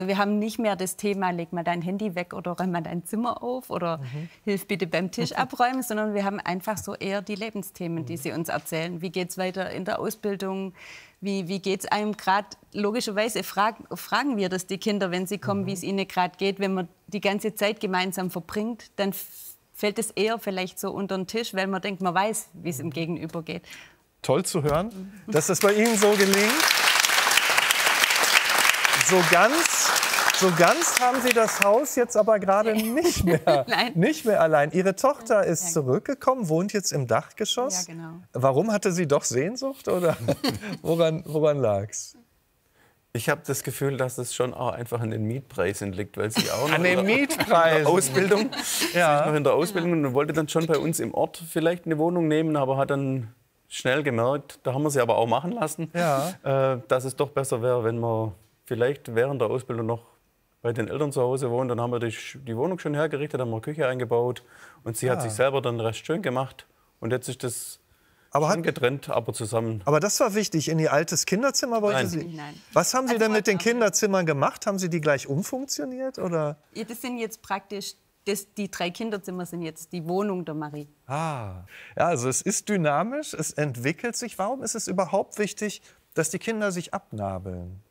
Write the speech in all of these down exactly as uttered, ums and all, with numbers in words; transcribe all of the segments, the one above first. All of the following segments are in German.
Wir haben nicht mehr das Thema, leg mal dein Handy weg oder räum mal dein Zimmer auf oder mhm. hilf bitte beim Tisch abräumen, sondern wir haben einfach so eher die Lebensthemen, die sie uns erzählen. Wie geht es weiter in der Ausbildung? Wie, wie geht es einem gerade? Logischerweise frag, fragen wir das die Kinder, wenn sie kommen, mhm. wie es ihnen gerade geht. Wenn man die ganze Zeit gemeinsam verbringt, dann fällt es eher vielleicht so unter den Tisch, weil man denkt, man weiß, wie es im Gegenüber geht. Toll zu hören, dass das bei Ihnen so gelingt. So ganz, so ganz haben Sie das Haus jetzt aber gerade nicht mehr, nicht mehr allein. Ihre Tochter ist ja, zurückgekommen, wohnt jetzt im Dachgeschoss. Ja, genau. Warum hatte sie doch Sehnsucht oder woran, woran lag's? Ich habe das Gefühl, dass es schon auch einfach an den Mietpreisen liegt, weil sie auch noch an den in Mietpreisen. der Ausbildung, ja. sie ist noch in der Ausbildung und wollte dann schon bei uns im Ort vielleicht eine Wohnung nehmen, aber hat dann schnell gemerkt, da haben wir sie aber auch machen lassen, ja. äh, dass es doch besser wäre, wenn man vielleicht während der Ausbildung noch bei den Eltern zu Hause wohnt. Dann haben wir die, die Wohnung schon hergerichtet, haben wir Küche eingebaut und sie ja. hat sich selber dann recht schön gemacht und jetzt ist das aber schon hat, getrennt, aber zusammen. Aber das war wichtig, in ihr altes Kinderzimmer wollte Nein. sie? Nein. Was haben Sie Also denn mit den Kinderzimmern gemacht? Haben Sie die gleich umfunktioniert? Oder? Ja, das sind jetzt praktisch, das, die drei Kinderzimmer sind jetzt die Wohnung der Marie. Ah, ja, also es ist dynamisch, es entwickelt sich. Warum ist es überhaupt wichtig, dass die Kinder sich abnabeln?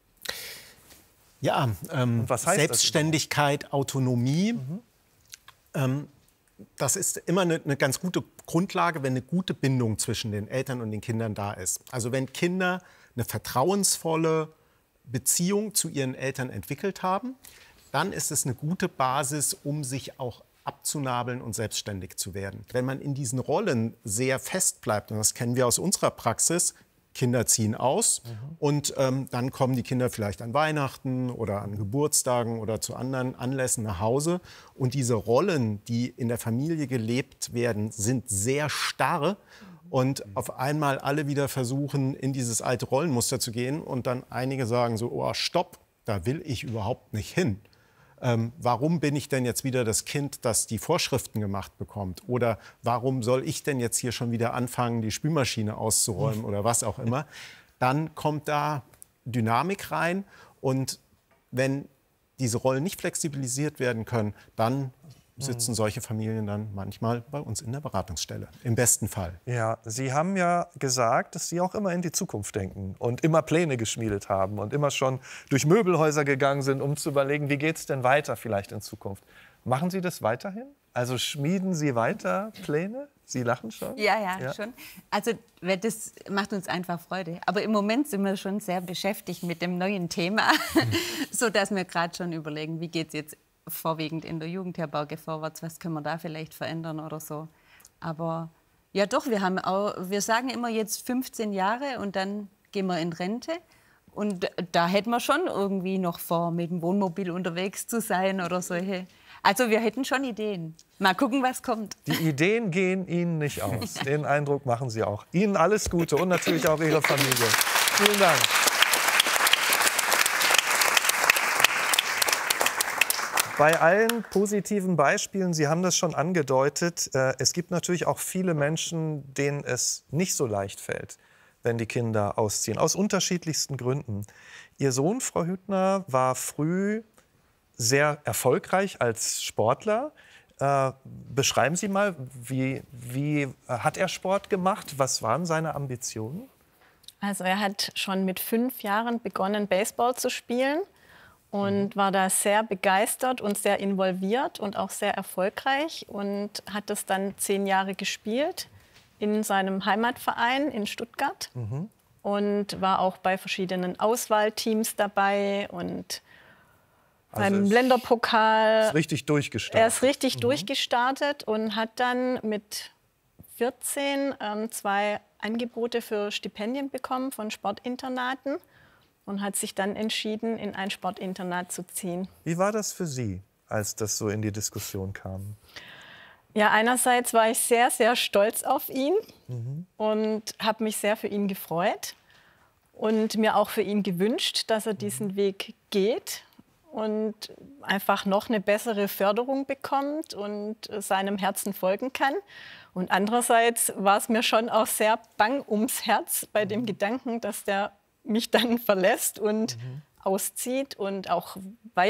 Ja, ähm, Selbstständigkeit, Autonomie, mhm. ähm, das ist immer eine, eine ganz gute Grundlage, wenn eine gute Bindung zwischen den Eltern und den Kindern da ist. Also wenn Kinder eine vertrauensvolle Beziehung zu ihren Eltern entwickelt haben, dann ist es eine gute Basis, um sich auch abzunabeln und selbstständig zu werden. Wenn man in diesen Rollen sehr fest bleibt, und das kennen wir aus unserer Praxis, Kinder ziehen aus mhm. und ähm, dann kommen die Kinder vielleicht an Weihnachten oder an Geburtstagen oder zu anderen Anlässen nach Hause. Und diese Rollen, die in der Familie gelebt werden, sind sehr starr. Und mhm. auf einmal alle wieder versuchen, in dieses alte Rollenmuster zu gehen. Und dann einige sagen so, oh, stopp, da will ich überhaupt nicht hin. Ähm, warum bin ich denn jetzt wieder das Kind, das die Vorschriften gemacht bekommt? Oder warum soll ich denn jetzt hier schon wieder anfangen, die Spülmaschine auszuräumen oder was auch immer? Dann kommt da Dynamik rein. Und wenn diese Rollen nicht flexibilisiert werden können, dann sitzen solche Familien dann manchmal bei uns in der Beratungsstelle, im besten Fall. Ja, Sie haben ja gesagt, dass Sie auch immer in die Zukunft denken und immer Pläne geschmiedet haben und immer schon durch Möbelhäuser gegangen sind, um zu überlegen, wie geht es denn weiter vielleicht in Zukunft. Machen Sie das weiterhin? Also schmieden Sie weiter Pläne? Sie lachen schon? Ja, ja, ja, schon. Also das macht uns einfach Freude. Aber im Moment sind wir schon sehr beschäftigt mit dem neuen Thema, sodass wir gerade schon überlegen, wie geht es jetzt vorwiegend in der Jugendherberge vorwärts, was können wir da vielleicht verändern oder so. Aber ja doch, wir, haben auch, wir sagen immer jetzt fünfzehn Jahre und dann gehen wir in Rente. Und da hätten wir schon irgendwie noch vor, mit dem Wohnmobil unterwegs zu sein oder solche. Also wir hätten schon Ideen. Mal gucken, was kommt. Die Ideen gehen Ihnen nicht aus. Den Eindruck machen Sie auch. Ihnen alles Gute und natürlich auch Ihrer Familie. Vielen Dank. Bei allen positiven Beispielen, Sie haben das schon angedeutet, äh, es gibt natürlich auch viele Menschen, denen es nicht so leicht fällt, wenn die Kinder ausziehen, aus unterschiedlichsten Gründen. Ihr Sohn, Frau Hüttner, war früh sehr erfolgreich als Sportler. Äh, beschreiben Sie mal, wie, wie hat er Sport gemacht? Was waren seine Ambitionen? Also er hat schon mit fünf Jahren begonnen, Baseball zu spielen. Und war da sehr begeistert und sehr involviert und auch sehr erfolgreich und hat das dann zehn Jahre gespielt in seinem Heimatverein in Stuttgart mhm. und war auch bei verschiedenen Auswahlteams dabei und also beim Länderpokal. Ist richtig durchgestartet. Er ist richtig mhm. durchgestartet und hat dann mit vierzehn ähm, zwei Angebote für Stipendien bekommen von Sportinternaten. Und hat sich dann entschieden, in ein Sportinternat zu ziehen. Wie war das für Sie, als das so in die Diskussion kam? Ja, einerseits war ich sehr, sehr stolz auf ihn mhm. und habe mich sehr für ihn gefreut und mir auch für ihn gewünscht, dass er diesen mhm. Weg geht und einfach noch eine bessere Förderung bekommt und seinem Herzen folgen kann. Und andererseits war es mir schon auch sehr bang ums Herz bei dem Gedanken, dass der mich dann verlässt und mhm. auszieht und auch